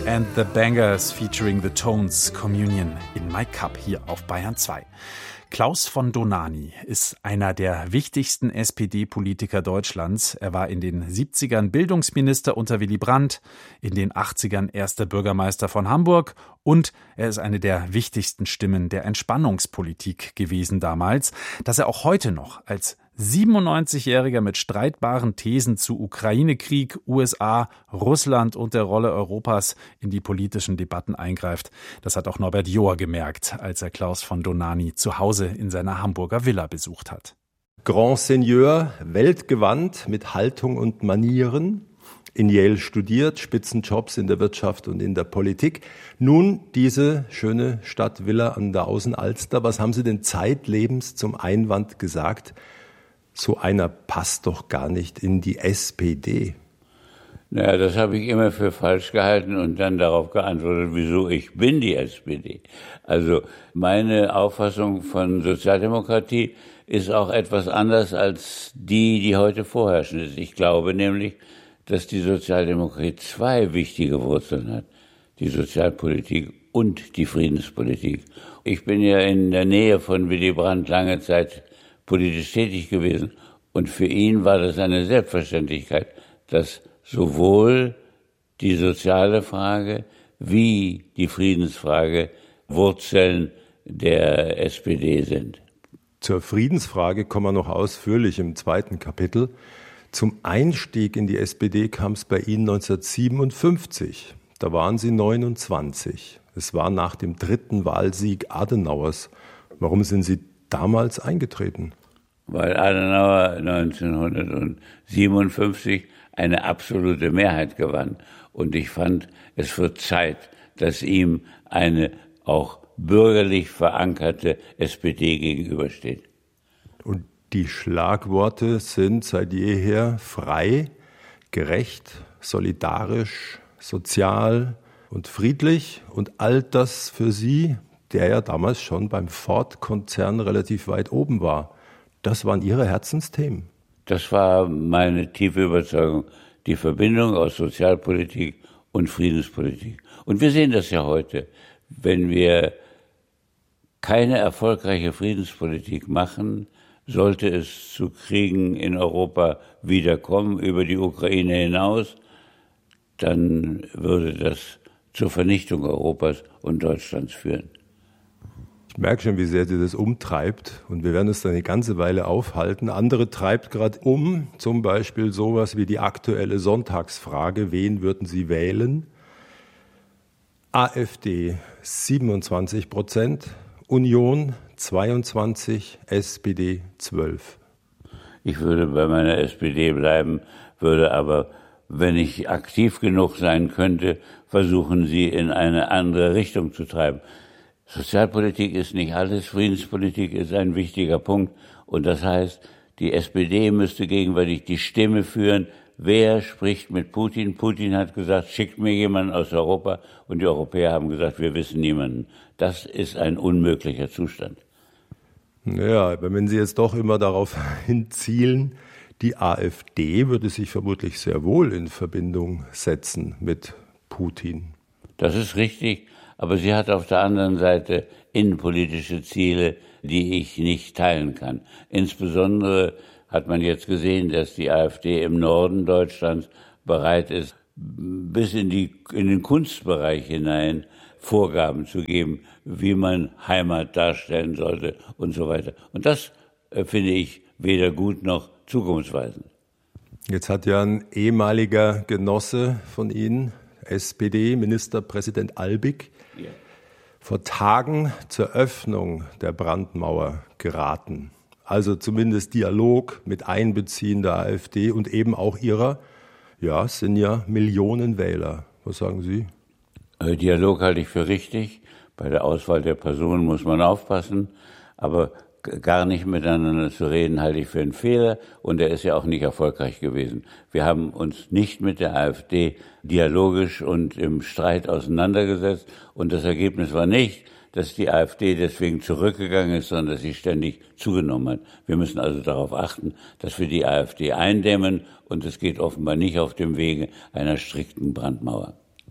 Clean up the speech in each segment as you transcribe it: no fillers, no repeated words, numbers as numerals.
and the Bangers featuring the Tones, Communion in My Cup hier auf Bayern 2. Klaus von Dohnanyi ist einer der wichtigsten SPD-Politiker Deutschlands. Er war in den 70ern Bildungsminister unter Willy Brandt, in den 80ern erster Bürgermeister von Hamburg und er ist eine der wichtigsten Stimmen der Entspannungspolitik gewesen damals. Dass er auch heute noch als 97-Jähriger mit streitbaren Thesen zu Ukraine-Krieg, USA, Russland und der Rolle Europas in die politischen Debatten eingreift. Das hat auch Norbert Johr gemerkt, als er Klaus von Dohnanyi zu Hause in seiner Hamburger Villa besucht hat. Grand Seigneur, weltgewandt mit Haltung und Manieren, in Yale studiert, Spitzenjobs in der Wirtschaft und in der Politik. Nun diese schöne Stadtvilla an der Außenalster. Was haben Sie denn zeitlebens zum Einwand gesagt? So einer passt doch gar nicht in die SPD. Naja, das habe ich immer für falsch gehalten und dann darauf geantwortet, wieso ich bin die SPD. Also meine Auffassung von Sozialdemokratie ist auch etwas anders als die heute vorherrschend ist. Ich glaube nämlich, dass die Sozialdemokratie zwei wichtige Wurzeln hat. Die Sozialpolitik und die Friedenspolitik. Ich bin ja in der Nähe von Willy Brandt lange Zeit politisch tätig gewesen. Und für ihn war das eine Selbstverständlichkeit, dass sowohl die soziale Frage wie die Friedensfrage Wurzeln der SPD sind. Zur Friedensfrage kommen wir noch ausführlich im zweiten Kapitel. Zum Einstieg in die SPD kam es bei Ihnen 1957. Da waren Sie 29. Es war nach dem dritten Wahlsieg Adenauers. Warum sind Sie damals eingetreten? Weil Adenauer 1957 eine absolute Mehrheit gewann. Und ich fand, es wird Zeit, dass ihm eine auch bürgerlich verankerte SPD gegenübersteht. Und die Schlagworte sind seit jeher frei, gerecht, solidarisch, sozial und friedlich. Und all das für Sie, der ja damals schon beim Ford-Konzern relativ weit oben war. Das waren Ihre Herzensthemen? Das war meine tiefe Überzeugung, die Verbindung aus Sozialpolitik und Friedenspolitik. Und wir sehen das ja heute. Wenn wir keine erfolgreiche Friedenspolitik machen, sollte es zu Kriegen in Europa wiederkommen, über die Ukraine hinaus, dann würde das zur Vernichtung Europas und Deutschlands führen. Ich merke schon, wie sehr Sie das umtreibt und wir werden es dann eine ganze Weile aufhalten. Andere treibt gerade um, zum Beispiel sowas wie die aktuelle Sonntagsfrage, wen würden Sie wählen? AfD 27%, Union 22%, SPD 12%. Ich würde bei meiner SPD bleiben, würde aber, wenn ich aktiv genug sein könnte, versuchen, sie in eine andere Richtung zu treiben. Sozialpolitik ist nicht alles, Friedenspolitik ist ein wichtiger Punkt. Und das heißt, die SPD müsste gegenwärtig die Stimme führen, wer spricht mit Putin. Putin hat gesagt, schickt mir jemanden aus Europa. Und die Europäer haben gesagt, wir wissen niemanden. Das ist ein unmöglicher Zustand. Ja, wenn Sie jetzt doch immer darauf hinzielen, die AfD würde sich vermutlich sehr wohl in Verbindung setzen mit Putin. Das ist richtig. Aber sie hat auf der anderen Seite innenpolitische Ziele, die ich nicht teilen kann. Insbesondere hat man jetzt gesehen, dass die AfD im Norden Deutschlands bereit ist, bis in den Kunstbereich hinein Vorgaben zu geben, wie man Heimat darstellen sollte und so weiter. Und das finde ich weder gut noch zukunftsweisend. Jetzt hat ja ein ehemaliger Genosse von Ihnen, SPD-Ministerpräsident Albig, vor Tagen zur Öffnung der Brandmauer geraten. Also zumindest Dialog mit Einbeziehen der AfD und eben auch ihrer, ja, es sind ja Millionen Wähler. Was sagen Sie? Dialog halte ich für richtig. Bei der Auswahl der Personen muss man aufpassen. Aber gar nicht miteinander zu reden, halte ich für einen Fehler. Und er ist ja auch nicht erfolgreich gewesen. Wir haben uns nicht mit der AfD dialogisch und im Streit auseinandergesetzt. Und das Ergebnis war nicht, dass die AfD deswegen zurückgegangen ist, sondern dass sie ständig zugenommen hat. Wir müssen also darauf achten, dass wir die AfD eindämmen. Und es geht offenbar nicht auf dem Wege einer strikten Brandmauer.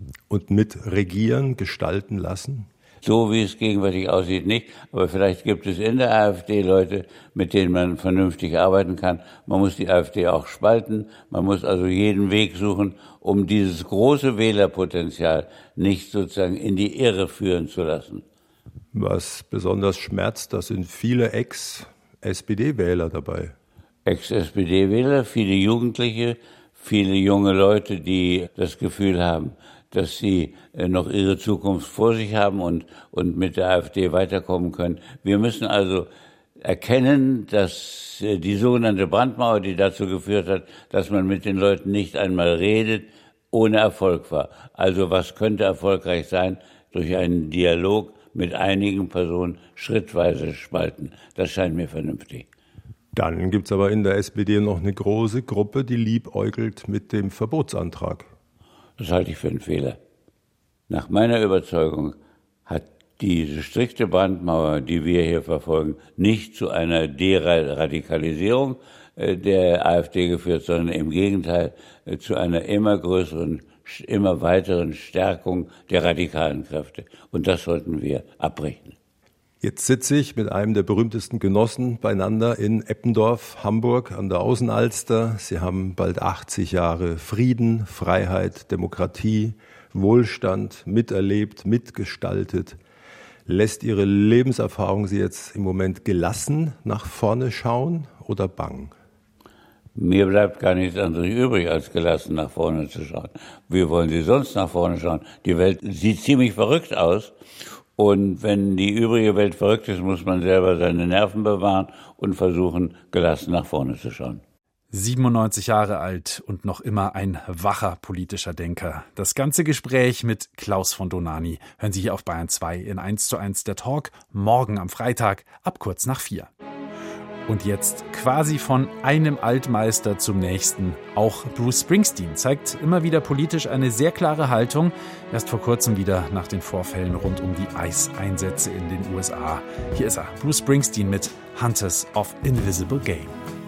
Und mit regieren, gestalten lassen? So wie es gegenwärtig aussieht, nicht. Aber vielleicht gibt es in der AfD Leute, mit denen man vernünftig arbeiten kann. Man muss die AfD auch spalten. Man muss also jeden Weg suchen, um dieses große Wählerpotenzial nicht sozusagen in die Irre führen zu lassen. Was besonders schmerzt, da sind viele Ex-SPD-Wähler dabei. Ex-SPD-Wähler, viele Jugendliche, viele junge Leute, die das Gefühl haben, dass sie noch ihre Zukunft vor sich haben und mit der AfD weiterkommen können. Wir müssen also erkennen, dass die sogenannte Brandmauer, die dazu geführt hat, dass man mit den Leuten nicht einmal redet, ohne Erfolg war. Also was könnte erfolgreich sein? Durch einen Dialog mit einigen Personen schrittweise spalten. Das scheint mir vernünftig. Dann gibt's aber in der SPD noch eine große Gruppe, die liebäugelt mit dem Verbotsantrag. Das halte ich für einen Fehler. Nach meiner Überzeugung hat diese strikte Brandmauer, die wir hier verfolgen, nicht zu einer Deradikalisierung der AfD geführt, sondern im Gegenteil zu einer immer größeren, immer weiteren Stärkung der radikalen Kräfte. Und das sollten wir abbrechen. Jetzt sitze ich mit einem der berühmtesten Genossen beieinander in Eppendorf, Hamburg an der Außenalster. Sie haben bald 80 Jahre Frieden, Freiheit, Demokratie, Wohlstand miterlebt, mitgestaltet. Lässt Ihre Lebenserfahrung Sie jetzt im Moment gelassen nach vorne schauen oder bang? Mir bleibt gar nichts anderes übrig, als gelassen nach vorne zu schauen. Wie wollen Sie sonst nach vorne schauen? Die Welt sieht ziemlich verrückt aus. Und wenn die übrige Welt verrückt ist, muss man selber seine Nerven bewahren und versuchen, gelassen nach vorne zu schauen. 97 Jahre alt und noch immer ein wacher politischer Denker. Das ganze Gespräch mit Klaus von Dohnanyi hören Sie hier auf Bayern 2 in 1:1 der Talk, morgen am Freitag ab kurz nach 4. Und jetzt quasi von einem Altmeister zum nächsten. Auch Bruce Springsteen zeigt immer wieder politisch eine sehr klare Haltung. Erst vor kurzem wieder nach den Vorfällen rund um die ICE-Einsätze in den USA. Hier ist er, Bruce Springsteen mit Hunters of Invisible Game.